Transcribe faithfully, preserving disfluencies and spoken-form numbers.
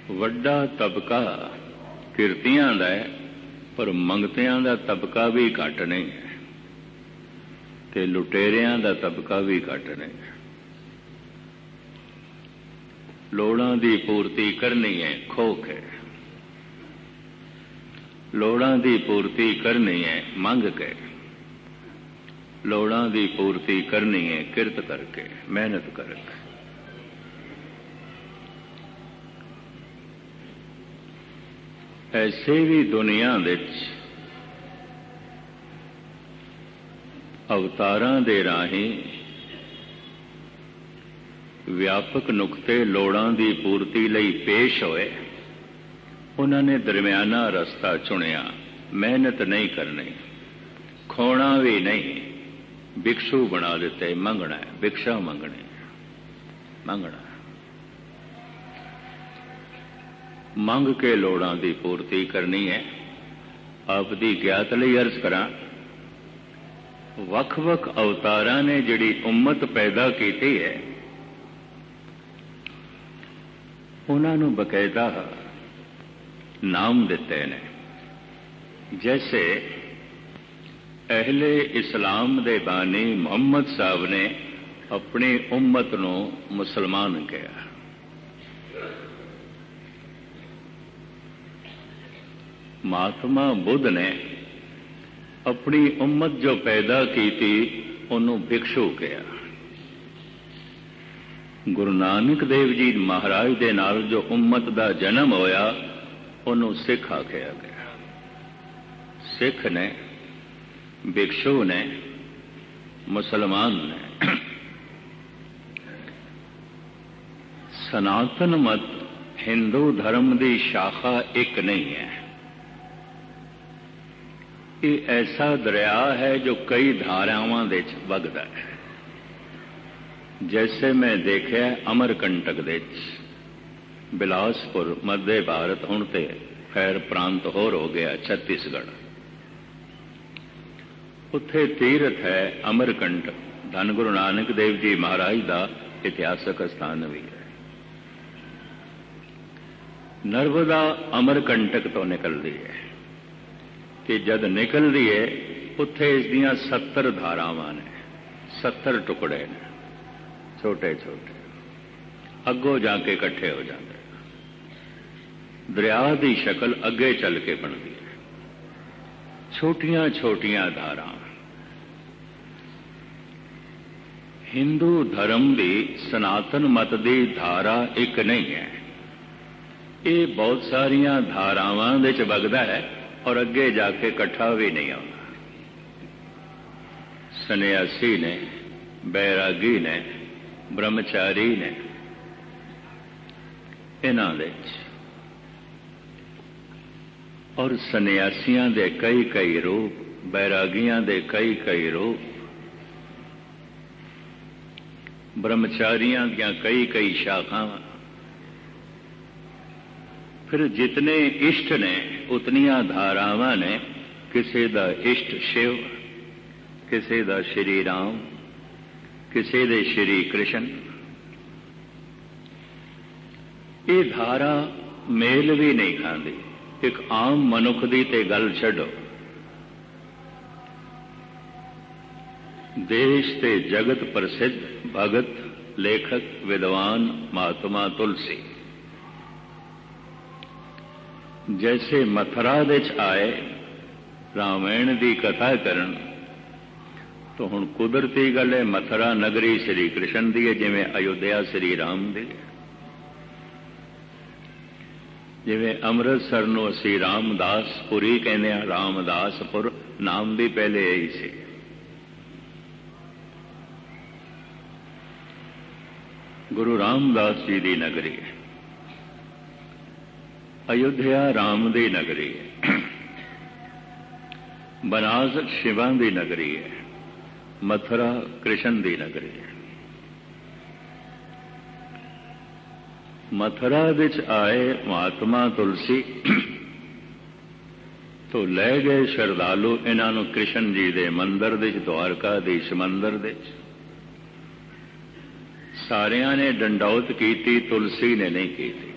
ਵੱਡਾ ਤਬਕਾ ਕਿਰਤੀਆਂ ਦਾ ਹੈ, ਪਰ ਮੰਗਤਿਆਂ ਦਾ ਤਬਕਾ ਵੀ ਘੱਟ ਨਹੀਂ ਹੈ ਤੇ ਲੁਟੇਰਿਆਂ ਦਾ ਤਬਕਾ ਵੀ ਘੱਟ ਨਹੀਂ ਹੈ। ਲੋੜਾਂ ਦੀ ਪੂਰਤੀ ਕਰਨੀ ਹੈ ਖੋਖ ਹੈ, ਲੋੜਾਂ ਦੀ ਪੂਰਤੀ ਕਰਨੀ ਹੈ ਮੰਗ ਕੇ, ਲੋੜਾਂ ਦੀ ਪੂਰਤੀ ਕਰਨੀ ਹੈ ਕਿਰਤ ਕਰਕੇ, ਮਿਹਨਤ ਕਰਕੇ। ਐਸੇ ਵੀ ਦੁਨੀਆ ਵਿੱਚ ਅਵਤਾਰਾਂ ਦੇ ਰਾਹੀਂ ਵਿਆਪਕ ਨੁਕਤੇ ਲੋੜਾਂ ਦੀ ਪੂਰਤੀ ਲਈ ਪੇਸ਼ ਹੋਏ। ਉਹਨਾਂ ਨੇ ਦਰਮਿਆਨਾ ਰਸਤਾ ਚੁਣਿਆ, ਮਿਹਨਤ ਨਹੀਂ ਕਰਨੀ, ਖੋਣਾ ਵੀ ਨਹੀਂ, ਭਿਕਸ਼ੂ ਬਣਾ ਦਿੱਤੇ। ਮੰਗਣਾ ਹੈ, ਭਿਕਸ਼ਾ ਮੰਗਣੀ, ਮੰਗਣਾ ਮੰਗ ਕੇ ਲੋੜਾਂ ਦੀ ਪੂਰਤੀ ਕਰਨੀ ਹੈ। ਆਪ ਦੀ ਗਿਆਤ ਲਈ ਅਰਜ਼ ਕਰਾਂ, ਵੱਖ-ਵੱਖ ਅਵਤਾਰਾਂ ਨੇ ਜਿਹੜੀ ਉਮਤ ਪੈਦਾ ਕੀਤੀ ਹੈ, ਉਹਨਾਂ ਨੂੰ ਬਕਾਇਦਾ ਨਾਮ ਦਿੱਤੇ ਨੇ। ਜੈਸੇ ਅਹਿਲੇ ਇਸਲਾਮ ਦੇ ਬਾਨੀ ਮੁਹੰਮਦ ਸਾਹਿਬ ਨੇ ਆਪਣੀ ਉਮਤ ਨੂੰ ਮੁਸਲਮਾਨ ਕਿਹਾ। ਮਹਾਤਮਾ ਬੁੱਧ ਨੇ ਆਪਣੀ ਉਮਤ ਜੋ ਪੈਦਾ ਕੀਤੀ ਉਹਨੂੰ ਭਿਕਸ਼ੂ ਕਿਹਾ। ਗੁਰੂ ਨਾਨਕ ਦੇਵ ਜੀ ਮਹਾਰਾਜ ਦੇ ਨਾਲ ਜੋ ਉਮਤ ਦਾ ਜਨਮ ਹੋਇਆ ਉਹਨੂੰ ਸਿੱਖ ਆਖਿਆ ਗਿਆ। ਸਿੱਖ ਨੇ, ਭਿਕਸ਼ੂ ਨੇ, ਮੁਸਲਮਾਨ ਨੇ। ਸਨਾਤਨ ਮਤ ਹਿੰਦੂ ਧਰਮ ਦੀ ਸ਼ਾਖਾ ਇੱਕ ਨਹੀਂ ਹੈ। ਇਹ ਐਸਾ ਦਰਿਆ ਹੈ ਜੋ ਕਈ ਧਾਰਾਵਾਂ ਦੇ ਵਿੱਚ ਵਗਦਾ ਹੈ। ਜੈਸੇ ਮੈਂ ਦੇਖਿਆ ਅਮਰਕੰਟਕ ਦੇ ਵਿੱਚ, ਬਿਲਾਸਪੁਰ ਮੱਧੇ ਭਾਰਤ, ਹੁਣ ਤੇ ਖੈਰ ਪ੍ਰਾਂਤ ਹੋਰ ਹੋ ਗਿਆ ਛੱਤੀਸਗੜ੍ਹ, ਉੱਥੇ ਤੀਰਥ ਹੈ ਅਮਰਕੰਟਕ। ਧੰਨ ਗੁਰੂ ਨਾਨਕ ਦੇਵ ਜੀ ਮਹਾਰਾਜ ਦਾ ਇਤਿਹਾਸਕ ਸਥਾਨ ਵੀ ਹੈ। ਨਰਮਦਾ ਅਮਰਕੰਟਕ ਤੋਂ ਨਿਕਲਦੀ ਹੈ ਕਿ ਜਦ ਨਿਕਲਦੀ ਹੈ ਉੱਥੇ ਇਸ ਦੀਆਂ ਸੱਤਰ ਧਾਰਾਵਾਂ ਨੇ, ਸੱਤਰ ਟੁਕੜੇ ਨੇ, ਛੋਟੇ ਛੋਟੇ, ਅੱਗੋਂ ਜਾ ਕੇ ਇਕੱਠੇ ਹੋ ਜਾਂਦੇ। ਦਰਿਆ ਦੀ ਸ਼ਕਲ ਅੱਗੇ ਚੱਲ ਕੇ ਬਣਦੀ ਹੈ, ਛੋਟੀਆਂ ਛੋਟੀਆਂ ਧਾਰਾਂ। ਹਿੰਦੂ ਧਰਮ ਦੀ ਸਨਾਤਨ ਮਤ ਦੀ ਧਾਰਾ ਇੱਕ ਨਹੀਂ ਹੈ। ਇਹ ਬਹੁਤ ਸਾਰੀਆਂ ਧਾਰਾਵਾਂ ਵਿੱਚ ਵਗਦਾ ਹੈ ਔਰ ਅੱਗੇ ਜਾ ਕੇ ਇਕੱਠਾ ਵੀ ਨਹੀਂ ਆਉਂਦਾ। ਸੰਨਿਆਸੀ ਨੇ, ਬੈਰਾਗੀ ਨੇ, ਬ੍ਰਹਮਚਾਰੀ ਨੇ, ਇਹਨਾਂ ਦੇ ਔਰ ਸੰਨਿਆਸੀਆਂ ਦੇ ਕਈ ਕਈ ਰੂਪ, ਬੈਰਾਗੀਆਂ ਦੇ ਕਈ ਕਈ ਰੂਪ, ਬ੍ਰਹਮਚਾਰੀਆਂ ਦੀਆਂ ਕਈ ਕਈ ਸ਼ਾਖਾਵਾਂ। ਫਿਰ ਜਿਤਨੇ ਇਸ਼ਟ ਨੇ ਉਤਨੀਆਂ ਧਾਰਾਵਾਂ ਨੇ। ਕਿਸੇ ਦਾ ਇਸ਼ਟ ਸ਼ਿਵ, ਕਿਸੇ ਦਾ ਸ਼੍ਰੀ ਰਾਮ, ਕਿਸੇ ਦੇ ਸ਼੍ਰੀ ਕ੍ਰਿਸ਼ਨ। ਇਹ ਧਾਰਾ ਮੇਲ ਵੀ ਨਹੀਂ ਖਾਂਦੀ। ਇੱਕ ਆਮ ਮਨੁੱਖ ਦੀ ਤੇ ਗੱਲ ਛੱਡੋ, ਦੇਸ਼ ਤੇ ਜਗਤ ਪ੍ਰਸਿੱਧ ਭਗਤ, ਲੇਖਕ, ਵਿਦਵਾਨ ਮਹਾਤਮਾ ਤੁਲਸੀ ਜੈਸੇ ਮਥੁਰਾ ਵਿੱਚ ਆਏ ਰਾਮਾਇਣ ਦੀ ਕਥਾ ਕਰਨ, ਤਾਂ ਹੁਣ ਕੁਦਰਤੀ ਗੱਲ ਹੈ ਮਥੁਰਾ ਨਗਰੀ ਸ੍ਰੀ ਕ੍ਰਿਸ਼ਨ ਦੀ ਹੈ, ਜਿਵੇਂ ਅਯੁੱਧਿਆ ਸ੍ਰੀ ਰਾਮ ਦੀ। ਜਿਵੇਂ ਅੰਮ੍ਰਿਤਸਰ ਨੂੰ ਅਸੀਂ ਰਾਮਦਾਸਪੁਰੀ ਕਹਿੰਦੇ ਹਾਂ, ਰਾਮਦਾਸਪੁਰ ਨਾਮ ਵੀ ਪਹਿਲੇ ਇਹੀ ਸੀ। ਗੁਰੂ ਰਾਮਦਾਸ ਜੀ ਦੀ ਨਗਰੀ ਹੈ। ਅਯੁੱਧਿਆ ਰਾਮ ਦੀ ਨਗਰੀ ਹੈ। ਬਨਾਰਸ ਸ਼ਿਵਾਂ ਦੀ ਨਗਰੀ ਹੈ। ਮਥੁਰਾ ਕ੍ਰਿਸ਼ਨ ਦੀ ਨਗਰੀ ਹੈ। ਮਥੁਰਾ ਵਿੱਚ ਆਏ ਮਹਾਤਮਾ ਤੁਲਸੀ ਤੋਂ ਲੈ ਗਏ ਸ਼ਰਧਾਲੂ ਇਹਨਾਂ ਨੂੰ ਕ੍ਰਿਸ਼ਨ ਜੀ ਦੇ ਮੰਦਰ ਦੇ ਵਿੱਚ, ਦਵਾਰਕਾਧੀਸ਼ ਮੰਦਰ ਦੇ ਵਿੱਚ। ਸਾਰਿਆਂ ਨੇ ਡੰਡੌਤ ਕੀਤੀ, ਤੁਲਸੀ ਨੇ ਨਹੀਂ ਕੀਤੀ।